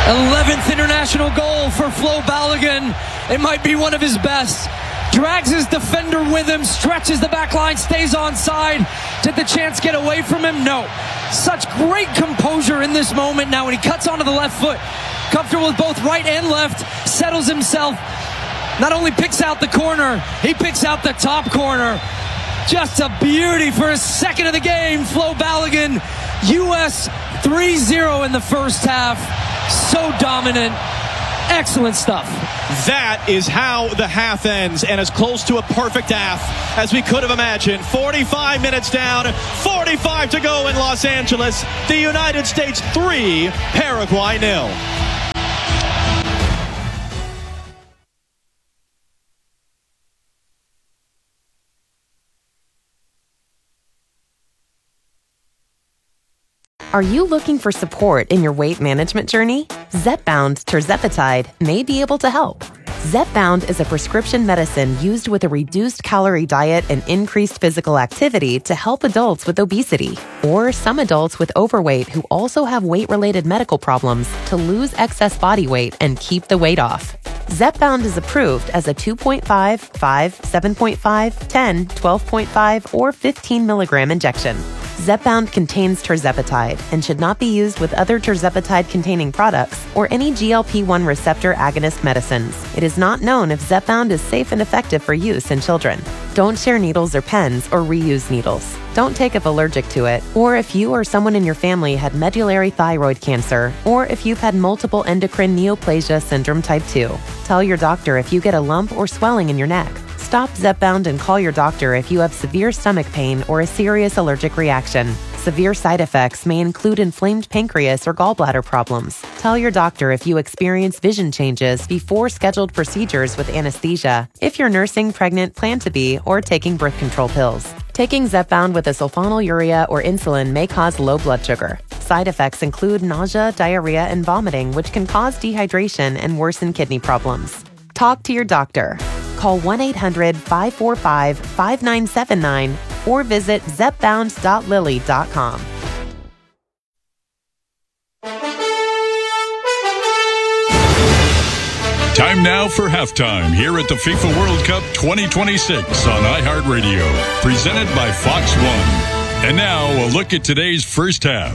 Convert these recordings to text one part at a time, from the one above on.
11th international goal for Flo Balogun. It might be one of his best. Drags his defender with him, stretches the back line, stays onside. Did the chance get away from him? No. Such great composure in this moment now when he cuts onto the left foot. Comfortable with both right and left, settles himself. Not only picks out the corner, he picks out the top corner. Just a beauty for his second of the game. Flo Balogun, US 3-0 in the first half. So dominant. Excellent stuff. That is how the half ends, and as close to a perfect half as we could have imagined. 45 minutes down, 45 to go in Los Angeles. The United States 3, Paraguay 0. Are you looking for support in your weight management journey? Zepbound tirzepatide may be able to help. Zepbound is a prescription medicine used with a reduced calorie diet and increased physical activity to help adults with obesity, or some adults with overweight who also have weight-related medical problems to lose excess body weight and keep the weight off. Zepbound is approved as a 2.5, 5, 7.5, 10, 12.5, or 15 milligram injection. Zepbound contains tirzepatide and should not be used with other tirzepatide-containing products or any GLP-1 receptor agonist medicines. It is not known if Zepbound is safe and effective for use in children. Don't share needles or pens or reuse needles. Don't take if allergic to it, or if you or someone in your family had medullary thyroid cancer, or if you've had multiple endocrine neoplasia syndrome type 2. Tell your doctor if you get a lump or swelling in your neck. Stop Zepbound and call your doctor if you have severe stomach pain or a serious allergic reaction. Severe side effects may include inflamed pancreas or gallbladder problems. Tell your doctor if you experience vision changes before scheduled procedures with anesthesia, if you're nursing, pregnant, plan to be, or taking birth control pills. Taking Zepbound with a sulfonylurea or insulin may cause low blood sugar. Side effects include nausea, diarrhea, and vomiting, which can cause dehydration and worsen kidney problems. Talk to your doctor. Call 1-800-545-5979 or visit zepbound.lilly.com. Time now for halftime here at the FIFA World Cup 2026 on iHeartRadio, presented by Fox One. And now a look at today's first half.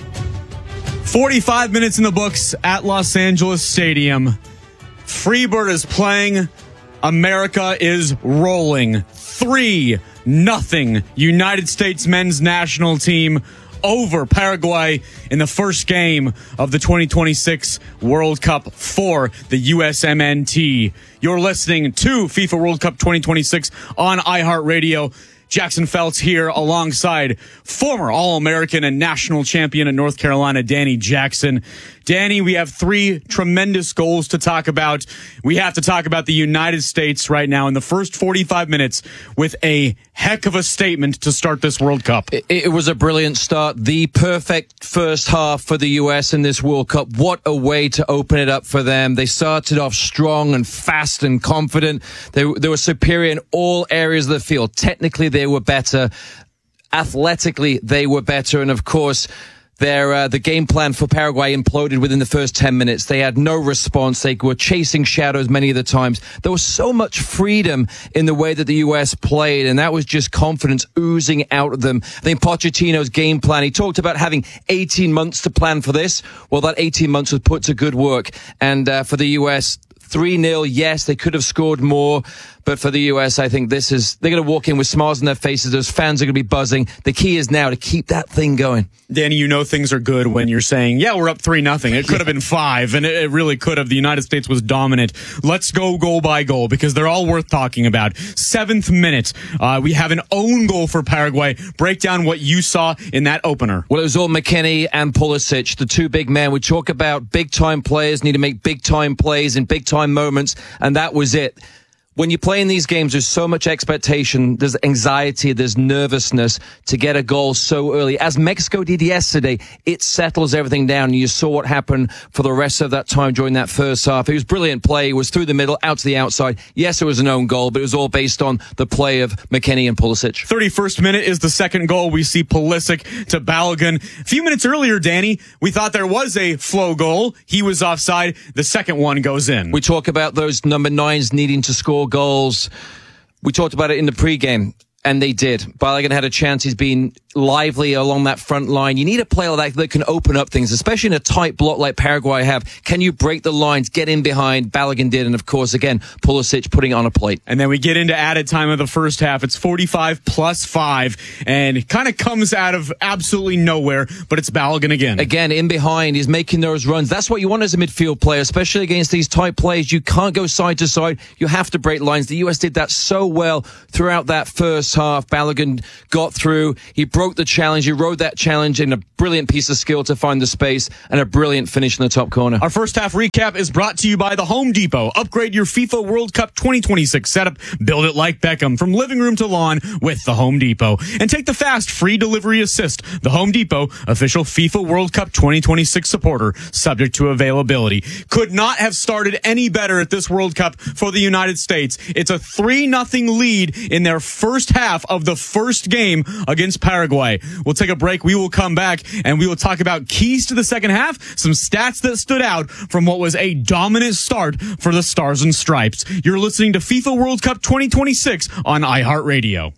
45 minutes in the books at Los Angeles Stadium. Freebird is playing. America is rolling. 3-0 United States men's national team over Paraguay in the first game of the 2026 World Cup for the USMNT. You're listening to FIFA World Cup 2026 on iHeartRadio. Jackson Feltz here alongside former All-American and national champion in North Carolina, Danny Jackson. Danny, we have three tremendous goals to talk about. We have to talk about the United States right now in the first 45 minutes with a heck of a statement to start this World Cup. It was a brilliant start. The perfect first half for the U.S. in this World Cup. What a way to open it up for them. They started off strong and fast and confident. They were superior in all areas of the field. Technically, they were better. Athletically, they were better. And of course, the game plan for Paraguay imploded within the first 10 minutes. They had no response. They were chasing shadows many of the times. There was so much freedom in the way that the U.S. played, and that was just confidence oozing out of them. I think Pochettino's game plan, he talked about having 18 months to plan for this. Well, that 18 months was put to good work. And for the U.S., 3-0, yes, they could have scored more. But for the U.S., I think they're going to walk in with smiles on their faces. Those fans are going to be buzzing. The key is now to keep that thing going. Danny, you know things are good when you're saying, yeah, we're up 3-0. It could have been 5, and it really could have. The United States was dominant. Let's go goal by goal, because they're all worth talking about. 7th minute, we have an own goal for Paraguay. Break down what you saw in that opener. Well, it was all McKennie and Pulisic, the two big men. We talk about big-time players need to make big-time plays in big-time moments, and that was it. when you play in these games, there's so much expectation, there's anxiety, there's nervousness to get a goal so early. As Mexico did yesterday, it settles everything down. You saw what happened for the rest of that time during that first half. It was brilliant play. It was through the middle, out to the outside. Yes, it was an own goal, but it was all based on the play of McKennie and Pulisic. 31st minute is the second goal. We see Pulisic to Balogun. A few minutes earlier, Danny, we thought there was a flow goal. He was offside. The second one goes in. We talk about those number 9s needing to score goals. We talked about it in the pregame, and they did. Balogun had a chance. He's been lively along that front line. You need a player like that can open up things, especially in a tight block like Paraguay have. Can you break the lines, get in behind? Balogun did, and of course, again, Pulisic putting it on a plate. And then we get into added time of the first half. It's 45 plus 5, and it kind of comes out of absolutely nowhere, but it's Balogun again. Again, in behind, he's making those runs. That's what you want as a midfield player, especially against these tight plays. You can't go side to side. You have to break lines. The U.S. did that so well throughout that first half. Balogun got through. He broke the challenge. He rode that challenge in a brilliant piece of skill to find the space and a brilliant finish in the top corner. Our first half recap is brought to you by the Home Depot. Upgrade your FIFA World Cup 2026 setup. Build it like Beckham from living room to lawn with the Home Depot. And take the fast free delivery assist. The Home Depot, official FIFA World Cup 2026 supporter, subject to availability. Could not have started any better at this World Cup for the United States. It's a 3-0 lead in their first half of the first game against Paraguay. We'll take a break. We will come back and we will talk about keys to the second half, some stats that stood out from what was a dominant start for the Stars and Stripes. You're listening to FIFA World Cup 2026 on iHeartRadio.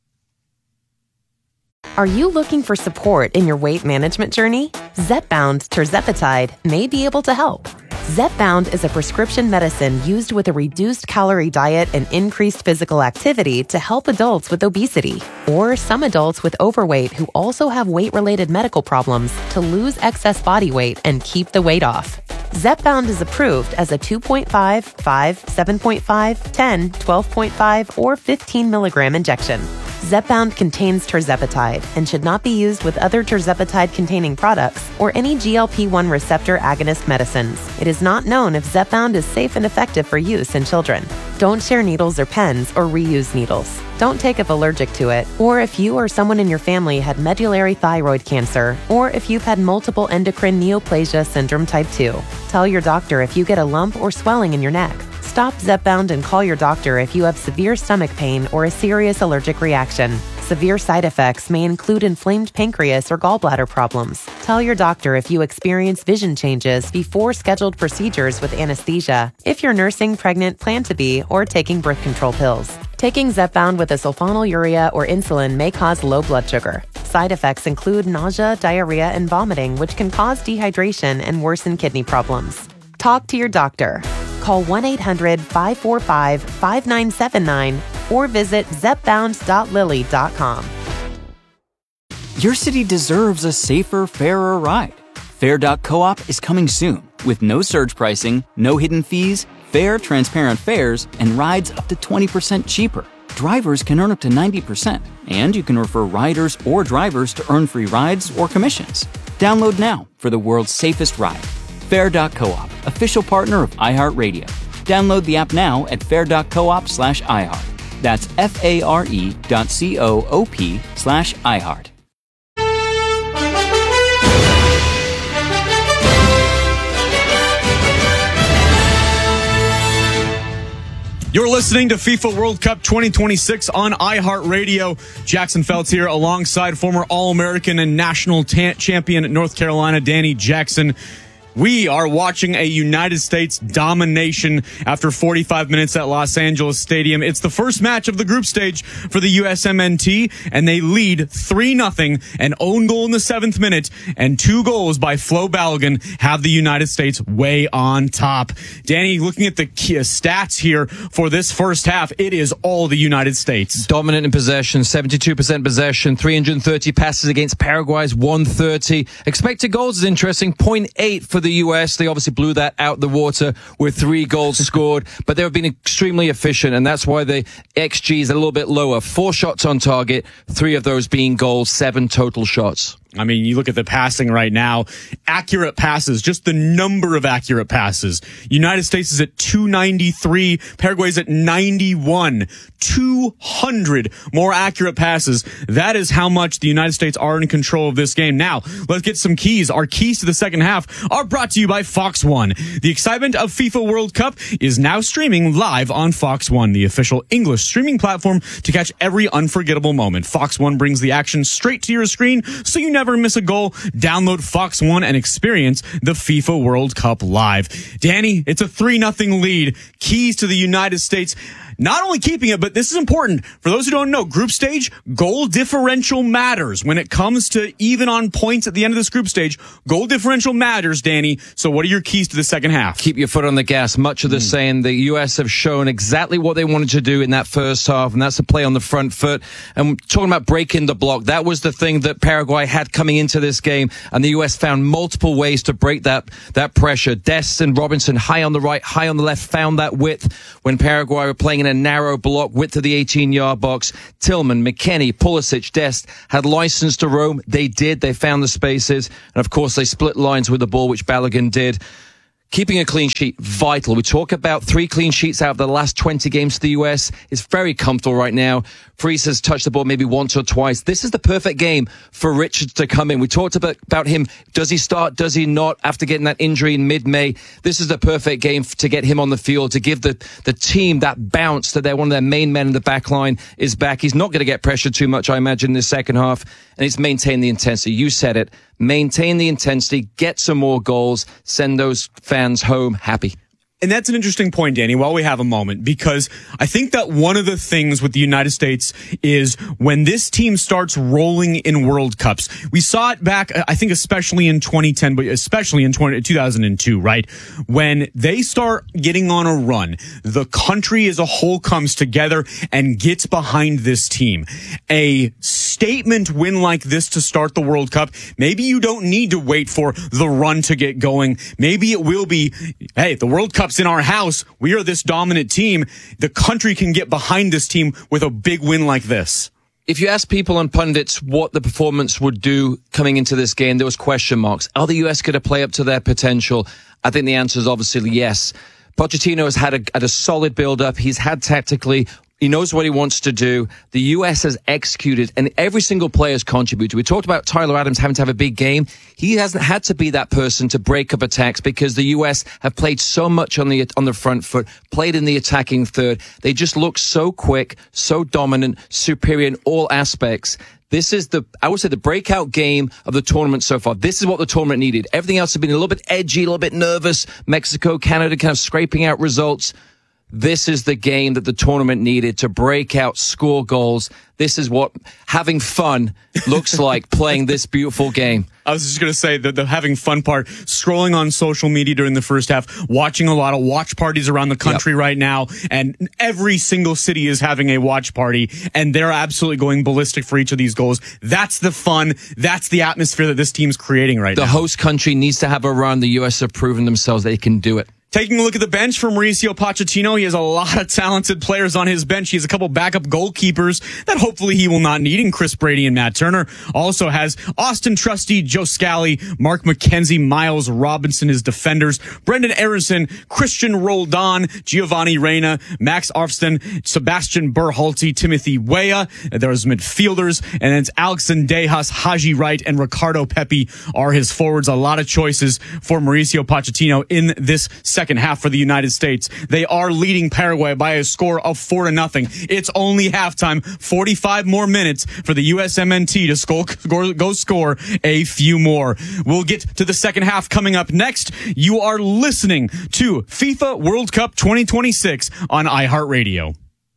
Are you looking for support in your weight management journey? Zepbound tirzepatide may be able to help. Zepbound is a prescription medicine used with a reduced calorie diet and increased physical activity to help adults with obesity or some adults with overweight who also have weight-related medical problems to lose excess body weight and keep the weight off. Zepbound is approved as a 2.5, 5, 7.5, 10, 12.5, or 15 milligram injection. Zepbound contains tirzepatide and should not be used with other tirzepatide-containing products or any GLP-1 receptor agonist medicines. It is not known if Zepbound is safe and effective for use in children. Don't share needles or pens or reuse needles. Don't take if allergic to it, or if you or someone in your family had medullary thyroid cancer, or if you've had multiple endocrine neoplasia syndrome type 2. Tell your doctor if you get a lump or swelling in your neck. Stop Zepbound and call your doctor if you have severe stomach pain or a serious allergic reaction. Severe side effects may include inflamed pancreas or gallbladder problems. Tell your doctor if you experience vision changes before scheduled procedures with anesthesia, if you're nursing, pregnant, plan to be, or taking birth control pills. Taking Zepbound with a sulfonylurea or insulin may cause low blood sugar. Side effects include nausea, diarrhea, and vomiting, which can cause dehydration and worsen kidney problems. Talk to your doctor. Call 1-800-545-5979 or visit zepbound.lilly.com. Your city deserves a safer, fairer ride. Fair.coop is coming soon with no surge pricing, no hidden fees, fair, transparent fares, and rides up to 20% cheaper. Drivers can earn up to 90%, and you can refer riders or drivers to earn free rides or commissions. Download now for the world's safest ride. Fair.coop, official partner of iHeartRadio. Download the app now at fair.coop/iHeart. That's FARE.coop/iHeart. You're listening to FIFA World Cup 2026 on iHeartRadio. Jackson Feltz here alongside former All-American and national champion North Carolina, Danny Jackson. We are watching a United States domination after 45 minutes at Los Angeles Stadium. It's the first match of the group stage for the USMNT, and they lead 3-0, an own goal in the 7th minute, and 2 goals by Flo Balogun have the United States way on top. Danny, looking at the stats here for this first half, it is all the United States. Dominant in possession, 72% possession, 330 passes against Paraguay's 130. Expected goals is interesting, 0.8 for the U.S. They obviously blew that out the water with 3 goals scored, but they've been extremely efficient, and that's why the XG is a little bit lower. 4 shots on target, 3 of those being goals, 7 total shots. I mean, you look at the passing right now, accurate passes, just the number of accurate passes. United States is at 293, Paraguay's at 91. 200 more accurate passes. That is how much the United States are in control of this game. Now, let's get some keys. Our keys to the second half are brought to you by Fox One. The excitement of FIFA World Cup is now streaming live on Fox One, the official English streaming platform to catch every unforgettable moment. Fox One brings the action straight to your screen so you never miss a goal. Download Fox One and experience the FIFA World Cup live. Danny, it's a 3-0 lead. Keys to the United States not only keeping it, but this is important. For those who don't know, group stage, goal differential matters. When it comes to even on points at the end of this group stage, goal differential matters, Danny. So what are your keys to the second half? Keep your foot on the gas. Much of the same. The U.S. have shown exactly what they wanted to do in that first half, and that's to play on the front foot. And talking about breaking the block, that was the thing that Paraguay had coming into this game, and the U.S. found multiple ways to break that pressure. Dest and Robinson, high on the right, high on the left, found that width when Paraguay were playing in a narrow block, width of the 18-yard box. Tillman, McKennie, Pulisic, Dest had license to roam. They did. They found the spaces. And, of course, they split lines with the ball, which Balogun did. Keeping a clean sheet, vital. We talk about 3 clean sheets out of the last 20 games to the U.S. It's very comfortable right now. Freese has touched the ball maybe once or twice. This is the perfect game for Richards to come in. We talked about him. Does he start? Does he not? After getting that injury in mid-May, this is the perfect game to get him on the field, to give the team that bounce that one of their main men in the back line is back. He's not going to get pressured too much, I imagine, in the second half. And it's maintain the intensity. You said it. Maintain the intensity, get some more goals, send those fans home happy. And that's an interesting point, Danny, while we have a moment, because I think that one of the things with the United States is when this team starts rolling in World Cups. We saw it back, I think, especially in 2010, but especially in 2002, right? When they start getting on a run, the country as a whole comes together and gets behind this team. A statement win like this to start the World Cup, maybe you don't need to wait for the run to get going. Maybe it will be, hey, the World Cup's in our house. We are this dominant team. The country can get behind this team with a big win like this. If you ask people and pundits what the performance would do coming into this game, there was question marks. Are the U.S. going to play up to their potential? I think the answer is obviously yes. Pochettino has had a solid build-up. He's had tactically. He knows what he wants to do. The U.S. has executed, and every single player has contributed. We talked about Tyler Adams having to have a big game. He hasn't had to be that person to break up attacks because the U.S. have played so much on the front foot, played in the attacking third. They just look so quick, so dominant, superior in all aspects. This is I would say, the breakout game of the tournament so far. This is what the tournament needed. Everything else has been a little bit edgy, a little bit nervous. Mexico, Canada kind of scraping out results. This is the game that the tournament needed to break out, score goals. This is what having fun looks like, playing this beautiful game. I was just going to say the having fun part, scrolling on social media during the first half, watching a lot of watch parties around the country right now, and every single city is having a watch party, and they're absolutely going ballistic for each of these goals. That's the fun. That's the atmosphere that this team's creating right now. The host country needs to have a run. The U.S. have proven themselves they can do it. Taking a look at the bench for Mauricio Pochettino, he has a lot of talented players on his bench. He has a couple backup goalkeepers that hopefully he will not need in Chris Brady and Matt Turner. Also has Austin Trusty, Joe Scally, Mark McKenzie, Miles Robinson, his defenders, Brendan Aronson, Christian Roldan, Giovanni Reina, Max Arfsten, Sebastian Berhalter, Timothy Weah. There's midfielders, and then it's Alex Dejas, Haji Wright, and Ricardo Pepi are his forwards. A lot of choices for Mauricio Pochettino in this second half for the United States. They are leading Paraguay by a score of 4-0. It's only halftime. 45 more minutes for the USMNT to go score a few more. We'll get to the second half coming up next. You are listening to FIFA World Cup 2026 on iHeartRadio.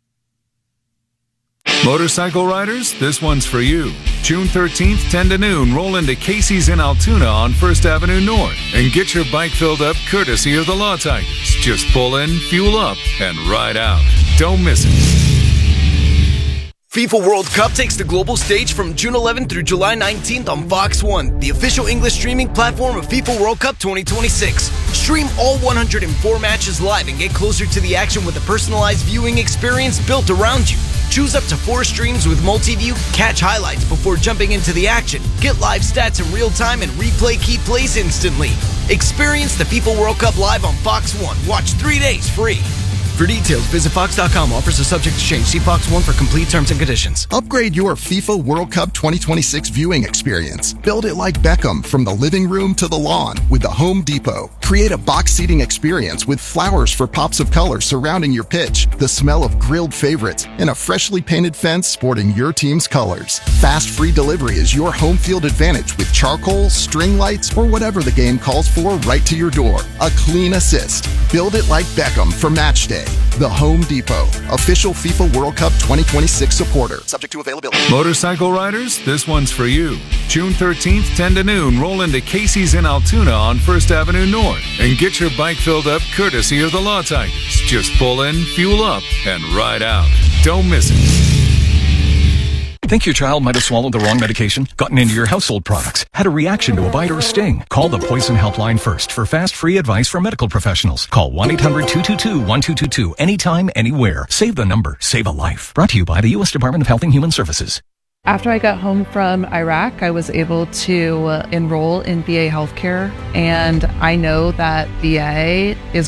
Motorcycle riders, this one's for you. June 13th, 10 to noon, roll into Casey's in Altoona on 1st Avenue North and get your bike filled up courtesy of the Law Tigers. Just pull in, fuel up, and ride out. Don't miss it. FIFA World Cup takes the global stage from June 11th through July 19th on Fox One, the official English streaming platform of FIFA World Cup 2026. Stream all 104 matches live and get closer to the action with a personalized viewing experience built around you. Choose up to 4 streams with Multiview, catch highlights before jumping into the action, get live stats in real time, and replay key plays instantly. Experience the FIFA World Cup live on Fox One. Watch 3 days free. For details, visit Fox.com. Offers are subject to change. See Fox One for complete terms and conditions. Upgrade your FIFA World Cup 2026 viewing experience. Build it like Beckham from the living room to the lawn with the Home Depot. Create a box seating experience with flowers for pops of color surrounding your pitch, the smell of grilled favorites, and a freshly painted fence sporting your team's colors. Fast free delivery is your home field advantage with charcoal, string lights, or whatever the game calls for right to your door. A clean assist. Build it like Beckham for match day. The Home Depot, official FIFA World Cup 2026 supporter. Subject to availability. Motorcycle riders, this one's for you. June 13th, 10 to noon, roll into Casey's in Altoona on 1st Avenue North and get your bike filled up courtesy of the Law Tigers. Just pull in, fuel up, and ride out. Don't miss it. Think your child might have swallowed the wrong medication, gotten into your household products, had a reaction to a bite or a sting? Call the Poison Helpline first for fast, free advice from medical professionals. Call 1-800-222-1222 anytime, anywhere. Save the number, save a life. Brought to you by the U.S. Department of Health and Human Services. After I got home from Iraq, I was able to enroll in VA healthcare, and I know that VA is